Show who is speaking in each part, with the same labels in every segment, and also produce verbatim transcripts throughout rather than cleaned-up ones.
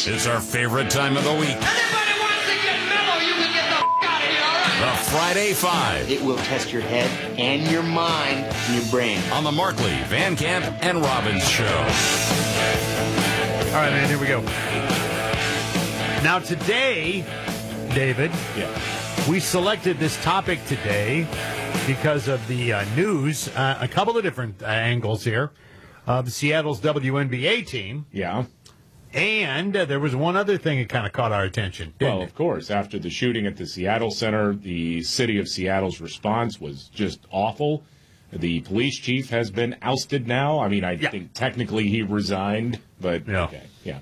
Speaker 1: This is our favorite time of the week.
Speaker 2: Anybody wants to get mellow, you can get the f*** out of here, all right?
Speaker 1: The Friday Five.
Speaker 3: It will test your head and your mind and your brain.
Speaker 1: On the Markley, Van Camp, and Robbins Show.
Speaker 4: All right, man, here we go. Now, today, David,
Speaker 5: Yeah.
Speaker 4: we selected this topic today because of the uh, news, uh, a couple of different uh, angles here. Uh, the Seattle's W N B A team,
Speaker 5: Yeah.
Speaker 4: and uh, there was one other thing that kind of caught our attention, didn't
Speaker 5: Well,
Speaker 4: it?
Speaker 5: of course, after the shooting at the Seattle Center, the city of Seattle's response was just awful. The police chief has been ousted now. I mean, I
Speaker 4: Yeah.
Speaker 5: think technically he resigned, but
Speaker 4: Yeah.
Speaker 5: okay, yeah.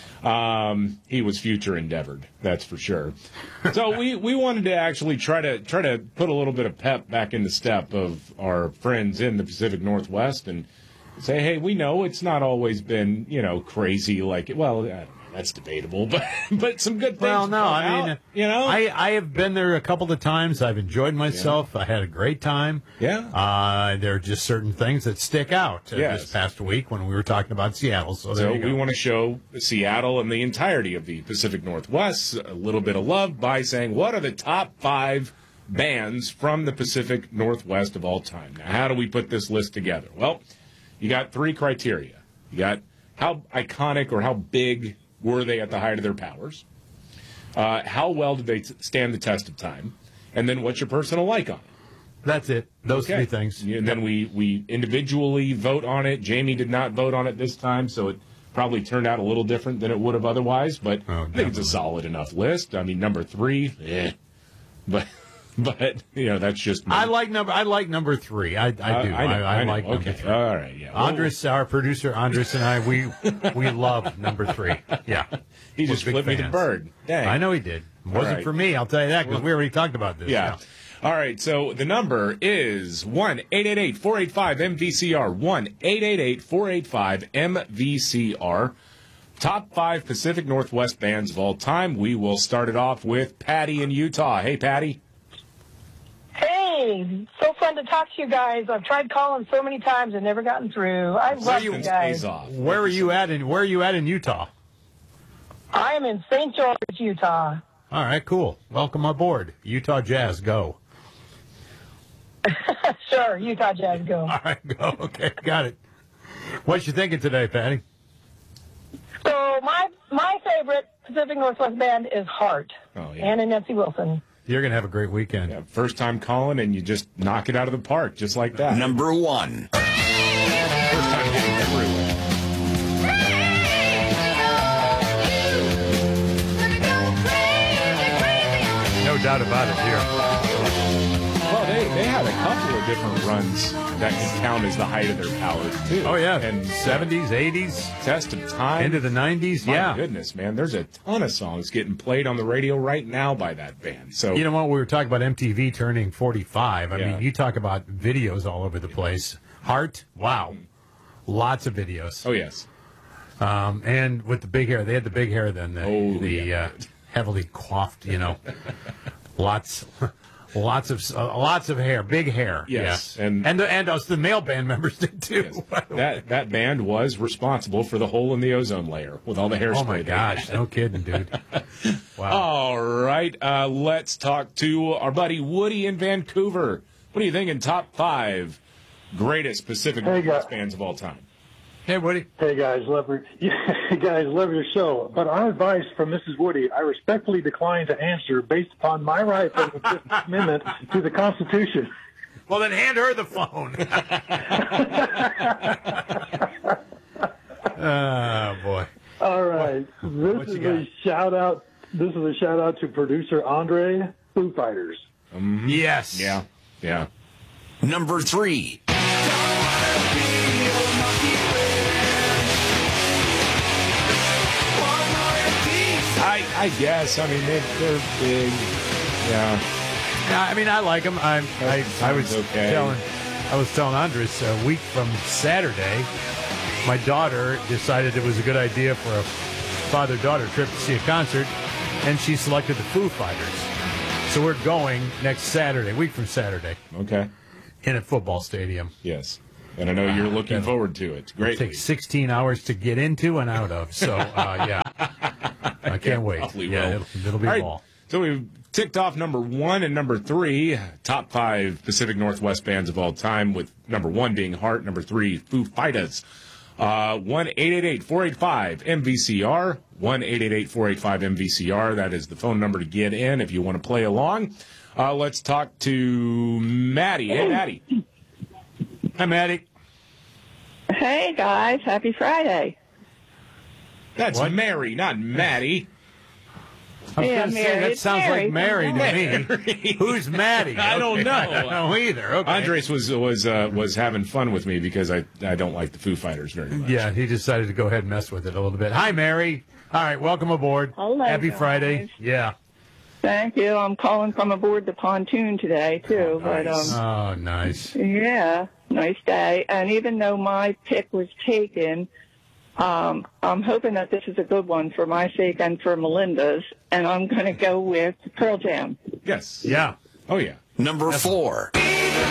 Speaker 5: Um, he was future endeavored, that's for sure. So we, we wanted to actually try to try to put a little bit of pep back in the step of our friends in the Pacific Northwest and say, hey, we know it's not always been, you know, crazy like, well, I don't know, that's debatable, but but some good things.
Speaker 4: Well, no,
Speaker 5: come
Speaker 4: I mean,
Speaker 5: out, you know,
Speaker 4: I, I have been there a couple of times. I've enjoyed myself. I had a great time.
Speaker 5: Yeah.
Speaker 4: Uh, there are just certain things that stick out uh,
Speaker 5: Yes.
Speaker 4: this past week when we were talking about Seattle. So, there
Speaker 5: So
Speaker 4: you go.
Speaker 5: we want to show Seattle and the entirety of the Pacific Northwest a little bit of love by saying, what are the top five bands from the Pacific Northwest of all time? Now, how do we put this list together? Well, you got three criteria. You got how iconic or how big were they at the height of their powers? Uh, how well did they t- stand the test of time? And then what's your personal like on it?
Speaker 4: That's it. Those
Speaker 5: Okay.
Speaker 4: three things.
Speaker 5: And then we, we individually vote on it. Jamie did not vote on it this time, so it probably turned out a little different than it would have otherwise. But
Speaker 4: Oh,
Speaker 5: I think it's a solid enough list. I mean, number three, eh. But, but you know, that's just me.
Speaker 4: I like number. I like number three. I, I do.
Speaker 5: Uh, I, know,
Speaker 4: I,
Speaker 5: I know.
Speaker 4: like number
Speaker 5: Okay.
Speaker 4: three.
Speaker 5: All right. Yeah. Well,
Speaker 4: Andres, our producer, Andres and I, we we love number three. Yeah,
Speaker 5: he
Speaker 4: We're
Speaker 5: just
Speaker 4: big
Speaker 5: flipped me the
Speaker 4: fans.
Speaker 5: bird. Dang.
Speaker 4: I know he did. It wasn't
Speaker 5: right.
Speaker 4: for me. I'll tell you that because we already talked about this.
Speaker 5: Yeah. All right. So the number is one eight eight eight, four eight five, M V C R. one eight eight eight, four eight five, M V C R. Top five Pacific Northwest bands of all time. We will start it off with Patty in Utah. Hey, Patty.
Speaker 6: Hey, so fun to talk to you guys. I've tried calling so many times and never gotten through. I love you
Speaker 5: Seasons
Speaker 6: guys.
Speaker 5: pays off.
Speaker 4: Where are you at? In Where are you at in Utah?
Speaker 6: I am in Saint George, Utah.
Speaker 4: All right, cool. Welcome aboard, Utah Jazz. Go.
Speaker 6: Sure, Utah Jazz, go.
Speaker 4: All right, go. Okay, got it. What you thinking today, Patty?
Speaker 6: So my my favorite Pacific Northwest band is Heart.
Speaker 5: Oh, yeah.
Speaker 6: Ann and Nancy Wilson.
Speaker 4: You're gonna have a great weekend.
Speaker 5: Yeah, first time calling, and you just knock it out of the park, just like that.
Speaker 1: Number one.
Speaker 5: First time getting through it.
Speaker 4: No doubt about it here.
Speaker 5: Well, they, they had a couple of different runs that can count as the height of their powers, too.
Speaker 4: Oh, yeah.
Speaker 5: And
Speaker 4: seventies, eighties,
Speaker 5: Test of Time.
Speaker 4: into the nineties.
Speaker 5: My
Speaker 4: Yeah.
Speaker 5: goodness, man. There's a ton of songs getting played on the radio right now by that band. So
Speaker 4: You know what? We were talking about M T V turning forty-five. I
Speaker 5: Yeah.
Speaker 4: mean, you talk about videos all over the place. Heart, wow. Lots of videos.
Speaker 5: Oh, yes.
Speaker 4: Um, and with the big hair. They had the big hair then. The,
Speaker 5: Oh,
Speaker 4: the
Speaker 5: yeah.
Speaker 4: uh, heavily coiffed, you know. lots lots of uh, lots of hair. Big hair.
Speaker 5: Yes,
Speaker 4: Yeah.
Speaker 5: and-
Speaker 4: and, the, and us, the male band members did too.
Speaker 5: Yes. That that band was responsible for the hole in the ozone layer with all the hairspray.
Speaker 4: Oh, my
Speaker 5: they
Speaker 4: gosh.
Speaker 5: had.
Speaker 4: No kidding, dude. Wow.
Speaker 5: All right, uh, let's talk to our buddy Woody in Vancouver. What are you thinking? Top five greatest Pacific
Speaker 7: Hey,
Speaker 5: Northwest
Speaker 7: guys.
Speaker 5: bands of all time.
Speaker 4: Hey, Woody.
Speaker 7: Hey guys, love your, you guys love your show. But on advice from Missus Woody, I respectfully decline to answer based upon my right to the Fifth Amendment to the Constitution.
Speaker 4: Well, then hand her the phone. Oh, boy.
Speaker 7: All right,
Speaker 4: what
Speaker 7: this is
Speaker 4: you
Speaker 7: a
Speaker 4: got?
Speaker 7: shout out. This is a shout out to producer Andre, Foo Fighters.
Speaker 4: Yes.
Speaker 5: Yeah, yeah.
Speaker 1: Number three.
Speaker 5: I I guess. I mean, they, they're big. Yeah.
Speaker 4: Yeah, I mean, I like them. I, I, I was
Speaker 5: Sounds okay.
Speaker 4: telling, I was telling Andres a week from Saturday, my daughter decided it was a good idea for a father-daughter trip to see a concert, and she selected the Foo Fighters. So we're going next Saturday, a week from Saturday,
Speaker 5: Okay.
Speaker 4: in a football stadium.
Speaker 5: Yes. And I know you're looking
Speaker 4: that'll-
Speaker 5: forward to it.
Speaker 4: It
Speaker 5: Great.
Speaker 4: takes sixteen hours to get into and out of. So, uh, yeah. can't wait.
Speaker 5: Probably
Speaker 4: Yeah,
Speaker 5: will.
Speaker 4: it'll, it'll be
Speaker 5: All
Speaker 4: a
Speaker 5: right,
Speaker 4: ball.
Speaker 5: So we've ticked off number one and number three, top five Pacific Northwest bands of all time, with number one being Heart, number three, Foo Fighters. Uh, one eight eight eight, four eight five, M V C R, one eight eight eight, four eight five, M V C R. That is the phone number to get in if you want to play along. Uh, let's talk to Maddie. Hey, Maddie.
Speaker 4: Hi, Maddie.
Speaker 8: Hey, guys. Happy Friday.
Speaker 5: That's
Speaker 4: What?
Speaker 5: Mary, not Maddie.
Speaker 4: I was
Speaker 8: Yeah,
Speaker 4: going to say,
Speaker 8: Mary.
Speaker 4: that
Speaker 8: It's
Speaker 4: sounds
Speaker 8: Mary.
Speaker 4: like Mary to me. Who's Maddie?
Speaker 5: I don't
Speaker 4: Okay.
Speaker 5: know.
Speaker 4: I don't know either. Okay.
Speaker 5: Andres was was uh, was having fun with me because I, I don't like the Foo Fighters very much.
Speaker 4: Yeah, he decided to go ahead and mess with it a little bit. Hi, Mary. All right, welcome aboard.
Speaker 8: Hello,
Speaker 4: Happy
Speaker 8: guys.
Speaker 4: Friday. Yeah.
Speaker 8: Thank you. I'm calling from aboard the pontoon today, too. But
Speaker 5: nice.
Speaker 8: um,
Speaker 4: Oh, nice.
Speaker 8: yeah, nice day. And even though my pick was taken, um, I'm hoping that this is a good one for my sake and for Melinda's. And I'm going to go with Pearl Jam.
Speaker 5: Yes.
Speaker 4: Yeah.
Speaker 5: Oh, yeah.
Speaker 1: Number four.